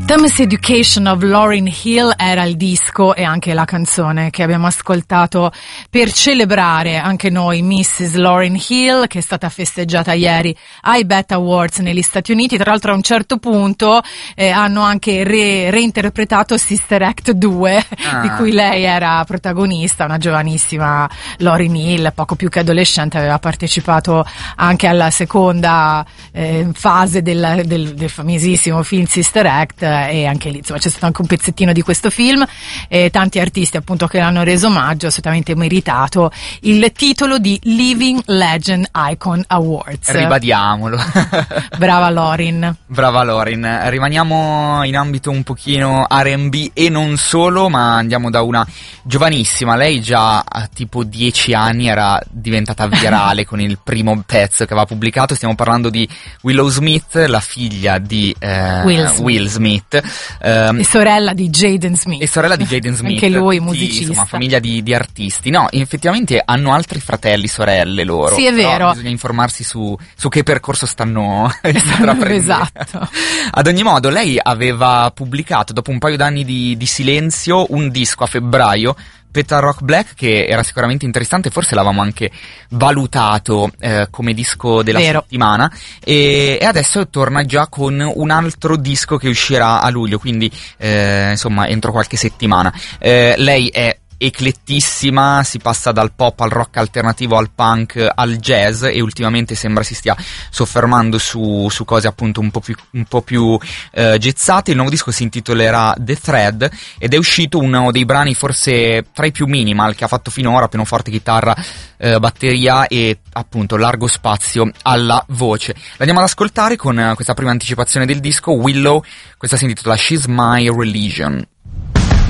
Thomas Education of Lauryn Hill era il disco e anche la canzone che abbiamo ascoltato per celebrare anche noi Mrs. Lauryn Hill, che è stata festeggiata ieri ai BET Awards negli Stati Uniti. Tra l'altro a un certo punto hanno anche reinterpretato Sister Act 2 di cui lei era protagonista, una giovanissima Lauryn Hill, poco più che adolescente, aveva partecipato anche alla seconda fase del famosissimo film Sister Act, e anche lì insomma c'è stato anche un pezzettino di questo film e tanti artisti appunto che l'hanno reso omaggio, assolutamente meritato il titolo di Living Legend Icon Awards. Ribadiamolo. Brava Lauryn. Brava Lauryn. Rimaniamo in ambito un pochino R&B e non solo, ma andiamo da una giovanissima. Lei già a tipo 10 anni era diventata virale con il primo pezzo che aveva pubblicato. Stiamo parlando di Willow Smith, la figlia di Will Smith. E sorella di Jaden Smith. Anche lui musicista. Insomma, famiglia di artisti. No, effettivamente hanno altri fratelli, sorelle loro. Sì, è vero. Bisogna informarsi su che percorso stanno intraprendendo. Esatto. Ad ogni modo, lei aveva pubblicato, dopo un paio d'anni di silenzio, un disco a febbraio, Petal Rock Black, che era sicuramente interessante, forse l'avevamo anche valutato come disco della settimana, e adesso torna già con un altro disco che uscirà a luglio, quindi insomma entro qualche settimana. Lei è eclettissima, si passa dal pop al rock alternativo al punk al jazz, e ultimamente sembra si stia soffermando su cose appunto un po' più gezzate. Il nuovo disco si intitolerà The Thread ed è uscito uno dei brani forse tra i più minimal che ha fatto finora, pianoforte, chitarra, batteria e appunto largo spazio alla voce. L'andiamo ad ascoltare con questa prima anticipazione del disco, Willow. Questa si intitola She's My Religion.